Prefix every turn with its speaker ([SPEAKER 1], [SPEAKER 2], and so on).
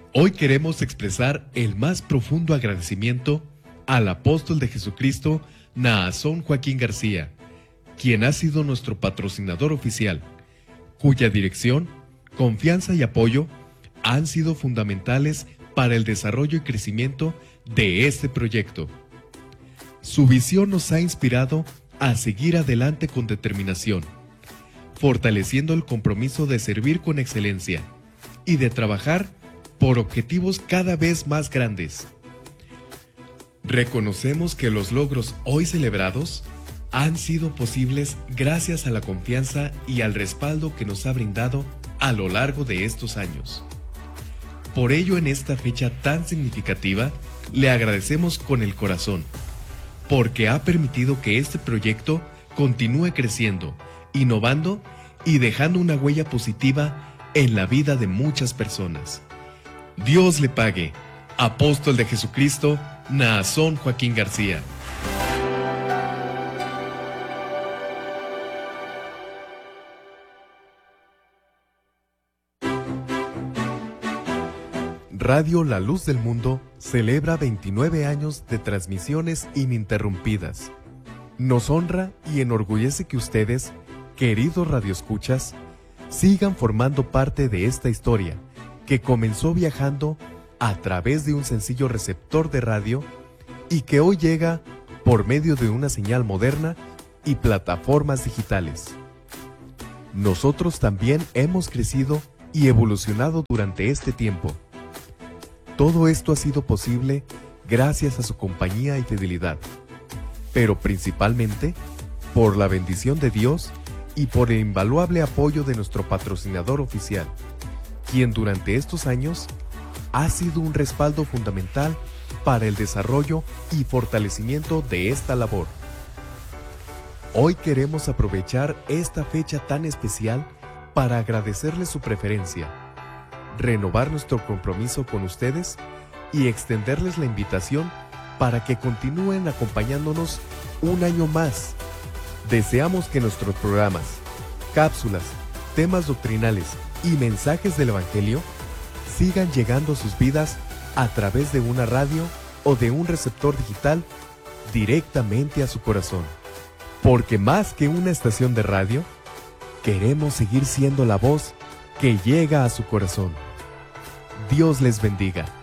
[SPEAKER 1] Hoy queremos expresar el más profundo agradecimiento al apóstol de Jesucristo, Naasón Joaquín García, quien ha sido nuestro patrocinador oficial, cuya dirección, confianza y apoyo han sido fundamentales para el desarrollo y crecimiento de este proyecto. Su visión nos ha inspirado a seguir adelante con determinación, fortaleciendo el compromiso de servir con excelencia y de trabajar por objetivos cada vez más grandes. Reconocemos que los logros hoy celebrados han sido posibles gracias a la confianza y al respaldo que nos ha brindado a lo largo de estos años. Por ello, en esta fecha tan significativa, le agradecemos con el corazón, porque ha permitido que este proyecto continúe creciendo, innovando y dejando una huella positiva en la vida de muchas personas. Dios le pague, apóstol de Jesucristo, Naasón Joaquín García. Radio La Luz del Mundo celebra 29 años de transmisiones ininterrumpidas. Nos honra y enorgullece que ustedes, queridos radioescuchas, sigan formando parte de esta historia que comenzó viajando a través de un sencillo receptor de radio y que hoy llega por medio de una señal moderna y plataformas digitales. Nosotros también hemos crecido y evolucionado durante este tiempo. Todo esto ha sido posible gracias a su compañía y fidelidad, pero principalmente por la bendición de Dios y por el invaluable apoyo de nuestro patrocinador oficial, quien durante estos años ha sido un respaldo fundamental para el desarrollo y fortalecimiento de esta labor. Hoy queremos aprovechar esta fecha tan especial para agradecerles su preferencia, renovar nuestro compromiso con ustedes y extenderles la invitación para que continúen acompañándonos un año más. Deseamos que nuestros programas, cápsulas, temas doctrinales y mensajes del Evangelio sigan llegando a sus vidas a través de una radio o de un receptor digital directamente a su corazón. Porque más que una estación de radio, queremos seguir siendo la voz que llega a su corazón. Dios les bendiga.